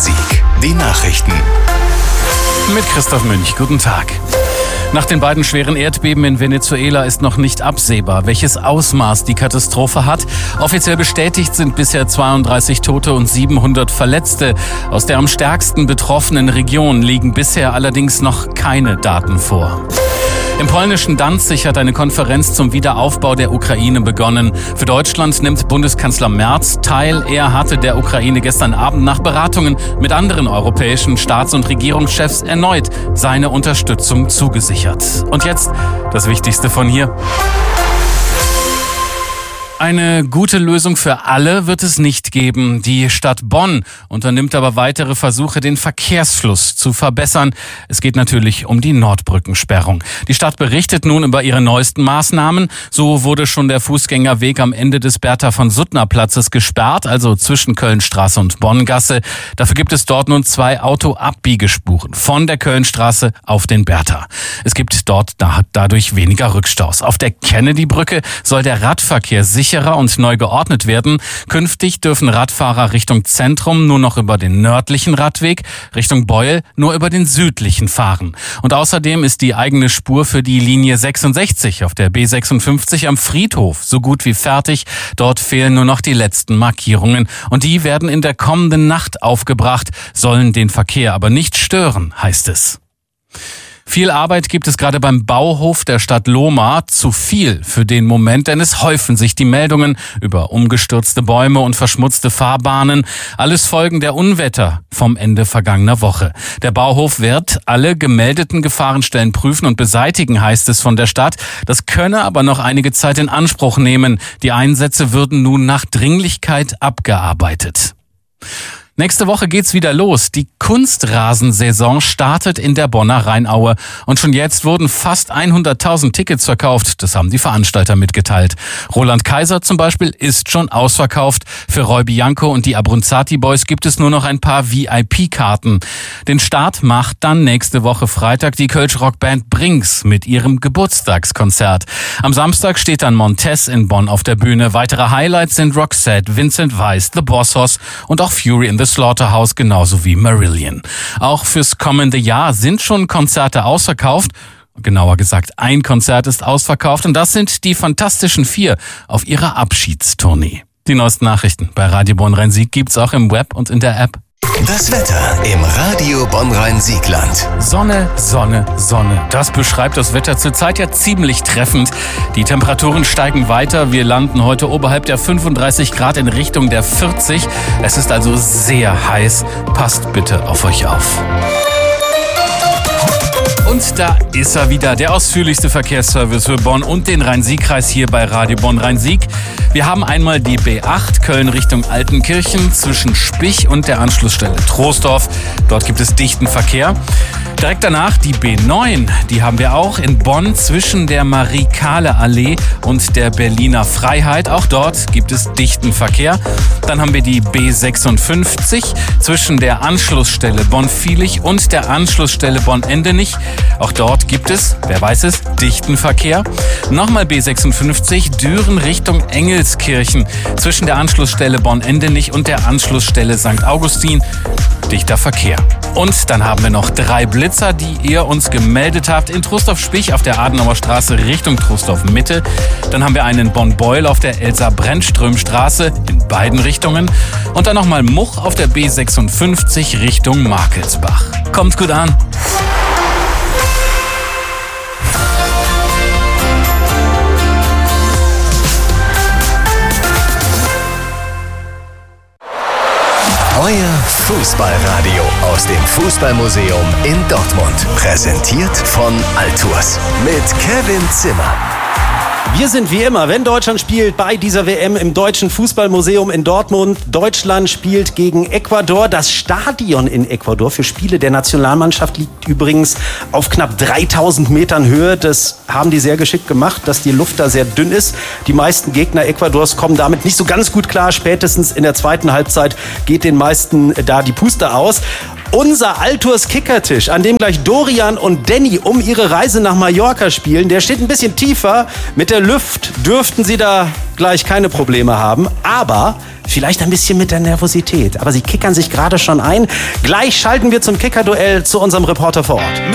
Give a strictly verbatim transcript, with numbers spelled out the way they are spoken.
Rhein-Sieg. Die Nachrichten. Mit Christoph Münch. Guten Tag. Nach den beiden schweren Erdbeben in Venezuela ist noch nicht absehbar, welches Ausmaß die Katastrophe hat. Offiziell bestätigt sind bisher zweiunddreißig Tote und siebenhundert Verletzte. Aus der am stärksten betroffenen Region liegen bisher allerdings noch keine Daten vor. Im polnischen Danzig hat eine Konferenz zum Wiederaufbau der Ukraine begonnen. Für Deutschland nimmt Bundeskanzler Merz teil. Er hatte der Ukraine gestern Abend nach Beratungen mit anderen europäischen Staats- und Regierungschefs erneut seine Unterstützung zugesichert. Und jetzt das Wichtigste von hier. Eine gute Lösung für alle wird es nicht geben. Die Stadt Bonn unternimmt aber weitere Versuche, den Verkehrsfluss zu verbessern. Es geht natürlich um die Nordbrückensperrung. Die Stadt berichtet nun über ihre neuesten Maßnahmen. So wurde schon der Fußgängerweg am Ende des Bertha-von-Suttner-Platzes gesperrt, also zwischen Kölnstraße und Bonngasse. Dafür gibt es dort nun zwei Autoabbiegespuren von der Kölnstraße auf den Bertha. Es gibt dort dadurch weniger Rückstaus. Auf der Kennedy-Brücke soll der Radverkehr sicher und neu geordnet werden. Künftig dürfen Radfahrer Richtung Zentrum nur noch über den nördlichen Radweg, Richtung Beuel nur über den südlichen fahren. Und außerdem ist die eigene Spur für die Linie sechsundsechzig auf der B sechsundfünfzig am Friedhof so gut wie fertig. Dort fehlen nur noch die letzten Markierungen. Und die werden in der kommenden Nacht aufgebracht, sollen den Verkehr aber nicht stören, heißt es. Viel Arbeit gibt es gerade beim Bauhof der Stadt Lohmar. Zu viel für den Moment, denn es häufen sich die Meldungen über umgestürzte Bäume und verschmutzte Fahrbahnen. Alles Folgen der Unwetter vom Ende vergangener Woche. Der Bauhof wird alle gemeldeten Gefahrenstellen prüfen und beseitigen, heißt es von der Stadt. Das könne aber noch einige Zeit in Anspruch nehmen. Die Einsätze würden nun nach Dringlichkeit abgearbeitet. Nächste Woche geht's wieder los. Die Kunstrasensaison startet in der Bonner Rheinaue. Und schon jetzt wurden fast hunderttausend Tickets verkauft. Das haben die Veranstalter mitgeteilt. Roland Kaiser zum Beispiel ist schon ausverkauft. Für Roy Bianco und die Abruzzati Boys gibt es nur noch ein paar V I P-Karten. Den Start macht dann nächste Woche Freitag die Kölsch-Rockband Brinks mit ihrem Geburtstagskonzert. Am Samstag steht dann Montez in Bonn auf der Bühne. Weitere Highlights sind Roxette, Vincent Weiss, The Boss Hoss und auch Fury in the Slaughterhouse, genauso wie Marillion. Auch fürs kommende Jahr sind schon Konzerte ausverkauft. Genauer gesagt, ein Konzert ist ausverkauft und das sind die Fantastischen Vier auf ihrer Abschiedstournee. Die neuesten Nachrichten bei Radio Bonn-Rhein-Sieg gibt's auch im Web und in der App. Das Wetter im Radio Bonn-Rhein-Siegland. Sonne, Sonne, Sonne. Das beschreibt das Wetter zurzeit ja ziemlich treffend. Die Temperaturen steigen weiter. Wir landen heute oberhalb der fünfunddreißig Grad in Richtung der vierzig. Es ist also sehr heiß. Passt bitte auf euch auf. Und da ist er wieder, der ausführlichste Verkehrsservice für Bonn und den Rhein-Sieg-Kreis hier bei Radio Bonn-Rhein-Sieg. Wir haben einmal die B acht Köln Richtung Altenkirchen zwischen Spich und der Anschlussstelle Troisdorf. Dort gibt es dichten Verkehr. Direkt danach die B neun, die haben wir auch in Bonn zwischen der Marie-Kahle-Allee und der Berliner Freiheit. Auch dort gibt es dichten Verkehr. Dann haben wir die B sechsundfünfzig zwischen der Anschlussstelle Bonn-Viehlich und der Anschlussstelle Bonn-Endenich. Auch dort gibt es, wer weiß es, dichten Verkehr. Nochmal B sechsundfünfzig, Düren Richtung Engelskirchen zwischen der Anschlussstelle Bonn-Endenich und der Anschlussstelle Sankt Augustin. Dichter Verkehr. Und dann haben wir noch drei Blitzer, die ihr uns gemeldet habt. In Trostorf-Spich auf der Adenauer Straße Richtung Trostorf-Mitte. Dann haben wir einen Bonn-Beul auf der Elsa-Brennström-Straße in beiden Richtungen. Und dann nochmal Much auf der B sechsundfünfzig Richtung Markelsbach. Kommt gut an. Euer Fußballradio aus dem Fußballmuseum in Dortmund. Präsentiert von Altours mit Kevin Zimmer. Wir sind wie immer, wenn Deutschland spielt, bei dieser W M im Deutschen Fußballmuseum in Dortmund. Deutschland spielt gegen Ecuador. Das Stadion in Ecuador für Spiele der Nationalmannschaft liegt übrigens auf knapp dreitausend Metern Höhe. Das haben die sehr geschickt gemacht, dass die Luft da sehr dünn ist. Die meisten Gegner Ecuadors kommen damit nicht so ganz gut klar. Spätestens in der zweiten Halbzeit geht den meisten da die Puste aus. Unser Altours Kickertisch, an dem gleich Dorian und Danny um ihre Reise nach Mallorca spielen, der steht ein bisschen tiefer. Mit der Luft dürften sie da gleich keine Probleme haben. Aber Vielleicht ein bisschen mit der Nervosität. Aber sie kickern sich gerade schon ein. Gleich schalten wir zum Kicker-Duell zu unserem Reporter vor Ort.